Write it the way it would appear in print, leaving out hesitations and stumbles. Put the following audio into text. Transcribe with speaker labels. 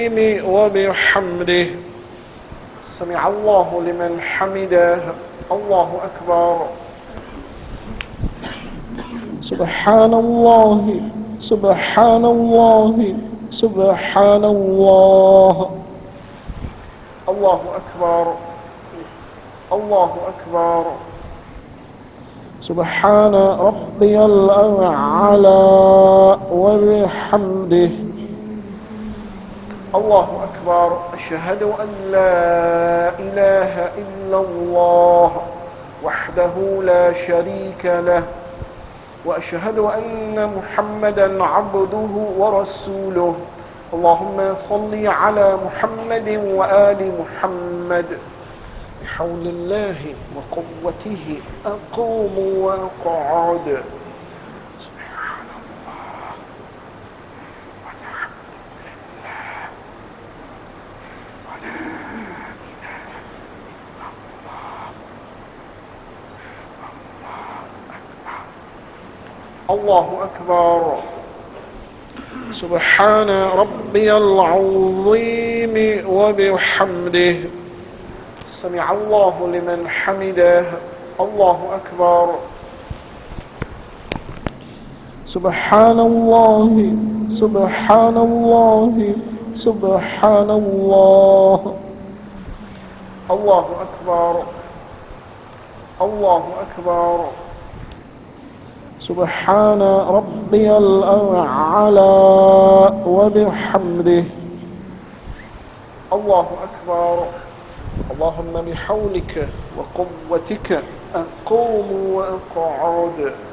Speaker 1: وبحمده سمع الله لمن حمده الله أكبر سبحان الله سبحان الله سبحان الله الله أكبر الله أكبر سبحان ربي الأعلى وبحمده الله أكبر أشهد أن لا إله إلا الله وحده لا شريك له وأشهد أن محمدا عبده ورسوله اللهم صل على محمد وآل محمد بحول الله وقوته أقوم وأقعد سبحان الله والحمد لله ولا إله إلا الله الله أكبر سبحان ربي العظيم وبحمده سمع الله لمن حمده الله أكبر سبحان الله سبحان الله سبحان الله الله أكبر الله أكبر سبحان ربي الأعلى وبحمده الله أكبر اللهم بحولك وقوتك أقوم وأقعد